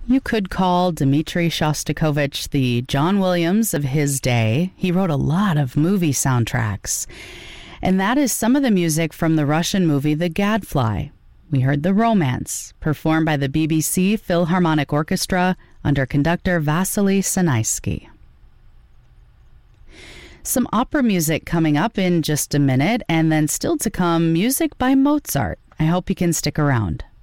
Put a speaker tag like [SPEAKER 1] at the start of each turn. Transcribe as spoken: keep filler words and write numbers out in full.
[SPEAKER 1] You could call Dmitri Shostakovich the John Williams of his day. He wrote a lot of movie soundtracks. And that is some of the music from the Russian movie The Gadfly. We heard The Romance, performed by the B B C Philharmonic Orchestra under conductor Vasily Sanaisky. Some opera music coming up in just a minute, and then still to come, music by Mozart. I hope you can stick around.